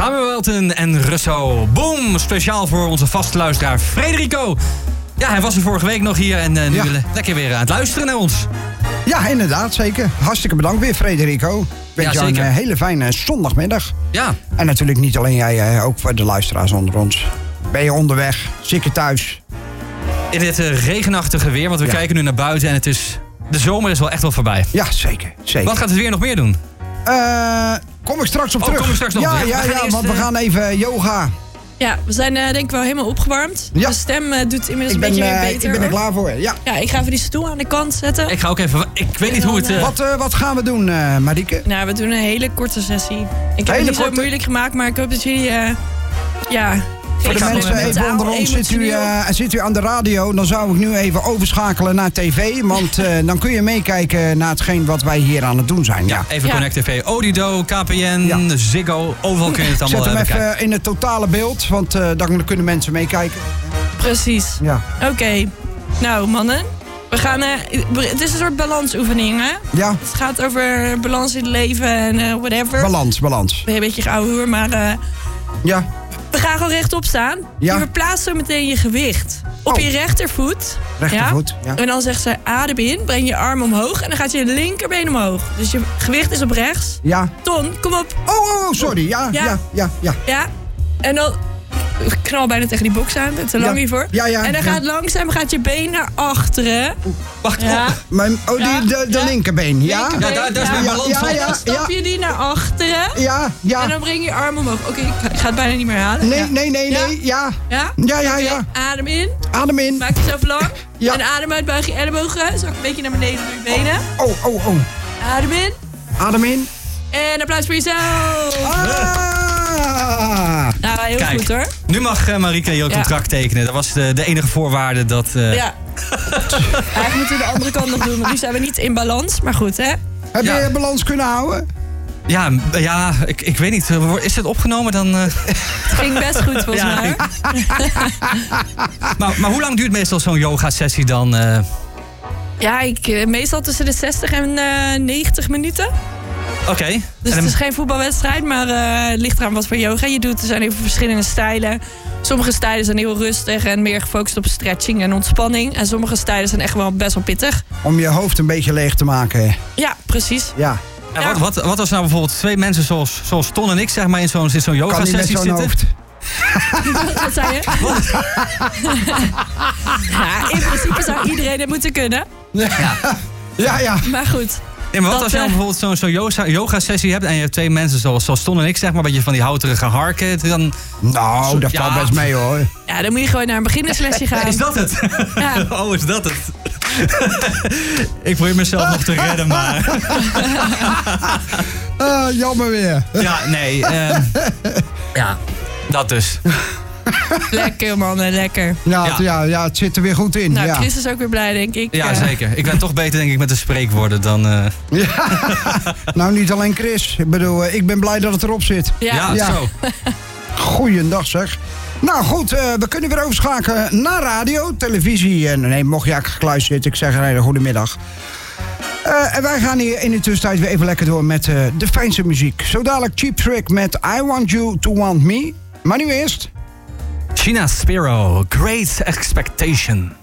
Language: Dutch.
Samuel Welton en Russo. Boom! Speciaal voor onze vaste luisteraar Frederico. Ja, hij was er vorige week nog hier en nu lekker weer aan het luisteren naar ons. Ja, inderdaad, zeker. Hartstikke bedankt weer, Frederico. Wens jou een hele fijne zondagmiddag. Ja. En natuurlijk niet alleen jij, ook voor de luisteraars onder ons. Ben je onderweg? Zit je thuis? In dit regenachtige weer, want we kijken nu naar buiten en de zomer is wel echt wel voorbij. Ja, zeker. Wat gaat het weer nog meer doen? Kom ik straks op terug. Kom ik straks nog op. Want we gaan even yoga. Ja, we zijn denk ik wel helemaal opgewarmd. Ja. De stem doet inmiddels een beetje weer beter. Ik ben er klaar voor, ja. Ja, ik ga even die stoel aan de kant zetten. Ik ga ook even... Ik weet niet hoe het... Wat gaan we doen, Marieke? Nou, we doen een hele korte sessie. Ik heb het niet zo moeilijk gemaakt, maar ik hoop dat jullie... Voor de mensen even onder ons, zit u aan de radio, dan zou ik nu even overschakelen naar tv. Want dan kun je meekijken naar hetgeen wat wij hier aan het doen zijn. Ja. Even Connect TV, Odido, KPN, Ziggo, overal kun je het allemaal bekijken. Zet hem even bekijken. in het totale beeld, want dan kunnen mensen meekijken. Precies. Ja. Oké. Nou, mannen. We gaan... het is een soort balansoefening, hè? Ja. Het gaat over balans in het leven en whatever. Balans. Een beetje geouwehoer, maar... ja. We gaan gewoon rechtop staan. Ja. Je verplaatst zo meteen je gewicht op je rechtervoet. Rechtervoet, ja. En dan zegt ze adem in, breng je arm omhoog en dan gaat je linkerbeen omhoog. Dus je gewicht is op rechts. Ja. Ton, kom op. Oh, sorry. Ja. Ja. En dan knal bijna tegen die box aan, te lang hiervoor. Ja. En dan gaat langzaam je been naar achteren. Wacht, de linkerbeen, ja? Ja, daar is mijn balans van. En dan stap je die naar achteren. Ja. En dan breng je je arm omhoog. Oké, ik ga het bijna niet meer halen. Nee. Ja. Ja. Adem in. Maak jezelf lang. Ja. En adem uit, buig je ellebogen. Zo een beetje naar beneden door je benen. Oh. Adem in. Adem in. En applaus voor jezelf. Nou, heel Kijk, goed hoor. Nu mag Marieke jouw contract tekenen. Dat was de enige voorwaarde dat... Ja. Eigenlijk moeten we de andere kant nog doen, want nu zijn we niet in balans. Maar goed, hè. Heb je balans kunnen houden? Ja, ik weet niet. Is het opgenomen dan? Het ging best goed volgens mij. Maar hoe lang duurt meestal zo'n yoga-sessie dan? Ja, meestal tussen de 60 en 90 minuten. Oké. Dus het is geen voetbalwedstrijd, maar het ligt eraan wat voor yoga je doet. Er zijn heel veel verschillende stijlen. Sommige stijlen zijn heel rustig en meer gefocust op stretching en ontspanning. En sommige stijlen zijn echt wel best wel pittig. Om je hoofd een beetje leeg te maken. Ja, precies. Ja. En wat als nou bijvoorbeeld twee mensen zoals Ton en ik zeg maar in zo'n yoga-sessie zitten? Hoofd. Wat zei je? Ja, in principe zou iedereen het moeten kunnen. Ja. Maar goed. Nee, maar wat als je nou bijvoorbeeld zo'n yoga-sessie hebt en je hebt twee mensen zoals Ton en ik, zeg maar, een beetje van die houterige harken, dan... Nou, dat valt best mee hoor. Ja, dan moet je gewoon naar een beginnerslesje gaan. Is dat het? Ja. Oh, is dat het? Ik probeer mezelf nog te redden, maar... Jammer weer. Ja, nee. Ja, dat dus. Lekker mannen, lekker. Ja, het zit er weer goed in. Nou, ja. Chris is ook weer blij, denk ik. Ja, zeker. Ik ben toch beter, denk ik, met de spreekwoorden dan... Ja. Nou, niet alleen Chris. Ik bedoel, ik ben blij dat het erop zit. Ja, zo. Goeiedag zeg. Nou goed, we kunnen weer overschakelen naar radio, televisie. En mocht je eigenlijk gekluisterd zitten, ik zeg een hele goede middag. En wij gaan hier in de tussentijd weer even lekker door met de fijnste muziek. Zo dadelijk Cheap Trick met I Want You To Want Me. Maar nu eerst... China Spiro, Great Expectation.